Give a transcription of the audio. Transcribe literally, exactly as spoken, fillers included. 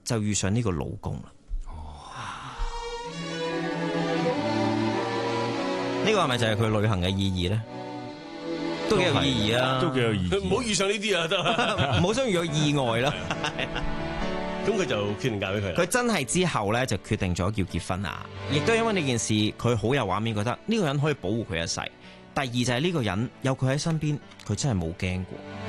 就遇上呢個老公啦。呢個係咪就係佢旅行嘅意義咧？都幾有意義啊！ 都幾有意義。 唔好遇上呢啲啊，得啦。 唔好想遇到意外啦。 咁佢就決定嫁俾佢啦。 佢真係之後咧就決定咗要結婚啊！亦都因為呢件事，佢好有畫面，覺得呢個人可以保護佢一世。第二就係呢個人有佢喺身邊，佢真係冇驚過。